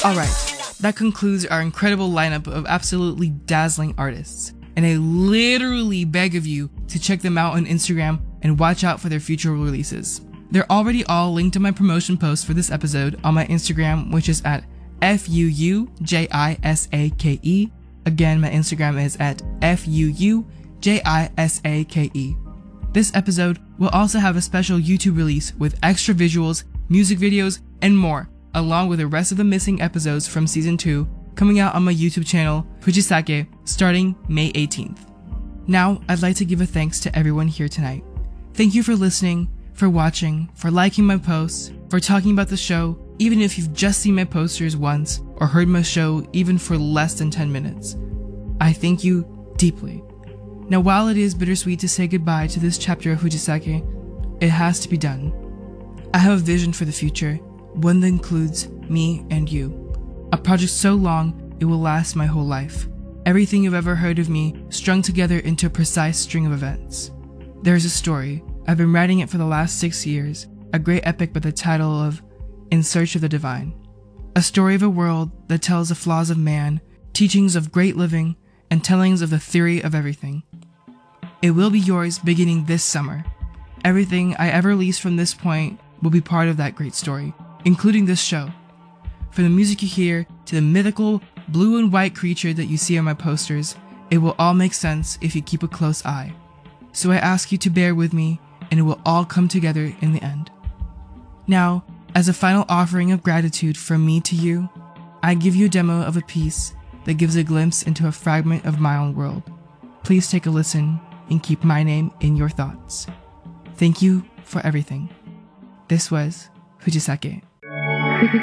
Alright, that concludes our incredible lineup of absolutely dazzling artists. And I literally beg of you to check them out on Instagram and watch out for their future releases. They're already all linked to my promotion post for this episode on my Instagram, which is at FUUJISAKE. Again, my Instagram is at FUUJISAKE. This episode will also have a special YouTube release with extra visuals, music videos, and more, along with the rest of the missing episodes from season 2 coming out on my YouTube channel, Fujisake, starting May 18th. Now, I'd like to give a thanks to everyone here tonight. Thank you for listening, for watching, for liking my posts, for talking about the show, even if you've just seen my posters once or heard my show even for less than 10 minutes. I thank you deeply. Now, while it is bittersweet to say goodbye to this chapter of Fujisake, it has to be done. I have a vision for the future, one that includes me and you. A project so long, it will last my whole life. Everything you've ever heard of me strung together into a precise string of events. There is a story. I've been writing it for the last 6 years, a great epic by the title of In Search of the Divine. A story of a world that tells the flaws of man, teachings of great living, and tellings of the theory of everything. It will be yours beginning this summer. Everything I ever release from this point will be part of that great story, including this show. From the music you hear to the mythical blue and white creature that you see on my posters, it will all make sense if you keep a close eye. So I ask you to bear with me, and it will all come together in the end. Now, as a final offering of gratitude from me to you, I give you a demo of a piece that gives a glimpse into a fragment of my own world. Please take a listen and keep my name in your thoughts. Thank you for everything. This was Fujisake.